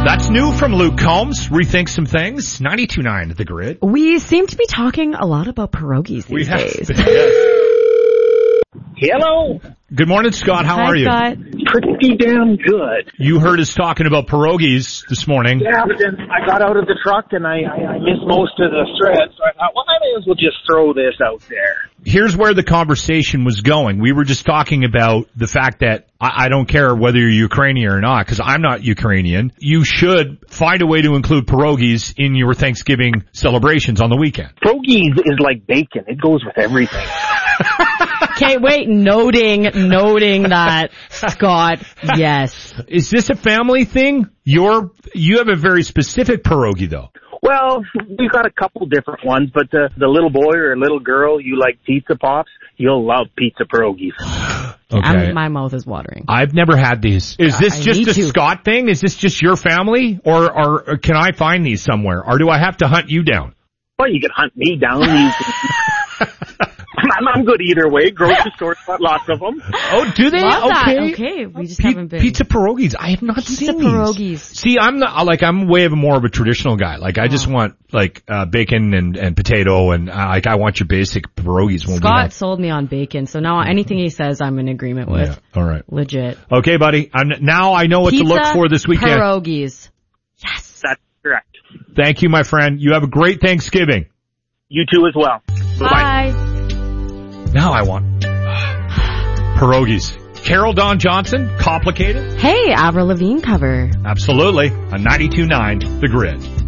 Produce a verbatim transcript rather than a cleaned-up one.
That's new from Luke Combs. Rethink some things. ninety-two point nine The Grid. We seem to be talking a lot about pierogies these We have days. been, yes. Hello. Good morning, Scott. How Hi, are you? Scott. Pretty damn good. You heard us talking about pierogies this morning. Yeah, but then I got out of the truck and I, I, I missed most of the thread, so I thought, well, I may as well just throw this out there. Here's where the conversation was going. We were just talking about the fact that I, I don't care whether you're Ukrainian or not, because I'm not Ukrainian. You should find a way to include pierogies in your Thanksgiving celebrations on the weekend. Pierogies is like bacon. It goes with everything. Okay, wait, noting, noting that, Scott, yes. Is this a family thing? You're, you have a very specific pierogi, though. Well, we've got a couple different ones, but the, the little boy or little girl, you like pizza pops, you'll love pizza pierogies. Okay. I'm, my mouth is watering. I've never had these. Is this I just need a to. Scott thing? Is this just your family? Or, or, or can I find these somewhere? Or do I have to hunt you down? Well, you can hunt me down. You can... I'm, I'm good either way. Grocery stores got lots of them. Oh, do they? Love that. Okay. Okay, we just P- haven't been. Pizza pierogies. I have not Pizza seen pierogies. these. See, I'm not, like, I'm way of a more of a traditional guy. Like, I just Oh. want, like, uh, bacon and, and potato and, uh, like, I want your basic pierogies when we Scott have. sold me on bacon, so now anything he says I'm in agreement with. Yeah. All right. Legit. Okay, buddy. I'm, now I know what Pizza to look for this weekend. pierogies. Yes. That's correct. Thank you, my friend. You have a great Thanksgiving. You too as well. Bye-bye. Bye. Now I want pierogies. Carol Dawn Johnson, Complicated? Hey, Avril Lavigne cover. Absolutely. On ninety-two point nine The Grid.